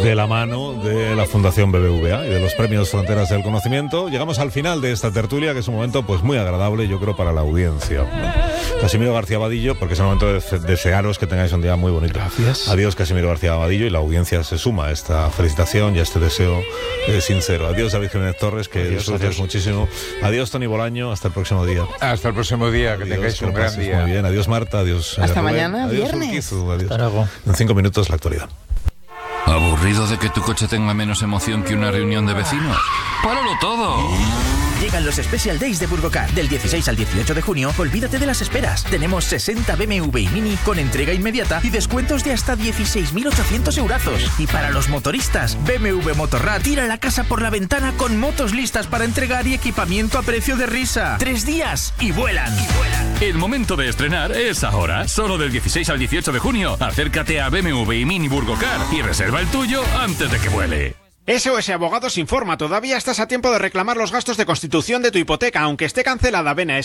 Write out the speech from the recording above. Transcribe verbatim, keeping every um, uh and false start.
de la mano de la Fundación B B V A y de los premios Fronteras del Conocimiento. Llegamos al final de esta tertulia, que es un momento pues muy agradable, yo creo, para la audiencia. Casimiro García Vadillo, porque es el momento de desearos que tengáis un día muy bonito. Gracias. Adiós, Casimiro García Vadillo, y la audiencia se suma a esta felicitación y a este deseo eh, sincero. Adiós, David Jiménez Torres, que Adiós, disfrutes adiós. muchísimo. Adiós, Tony Bolaño, hasta el próximo día. Hasta el próximo día, que Adiós, tengáis que un lo gran pases día. muy bien. Adiós, Marta. Adiós. Hasta Rubén. mañana, Adiós, viernes. Urquizu. Adiós. Hasta luego. En cinco minutos, la actualidad. ¿Aburrido de que tu coche tenga menos emoción que una reunión de vecinos? ¡Páralo todo! Llegan los Special Days de Burgocar. Del dieciséis al dieciocho de junio, olvídate de las esperas. Tenemos sesenta B M W y Mini con entrega inmediata y descuentos de hasta dieciséis mil ochocientos eurazos. Y para los motoristas, B M W Motorrad tira la casa por la ventana con motos listas para entregar y equipamiento a precio de risa. Tres días y vuelan. Y vuelan. El momento de estrenar es ahora. Solo del dieciséis al dieciocho de junio. Acércate a B M W y Mini Burgocar y reserva el tuyo antes de que vuele. S O S Abogados informa, todavía estás a tiempo de reclamar los gastos de constitución de tu hipoteca, aunque esté cancelada. Ven a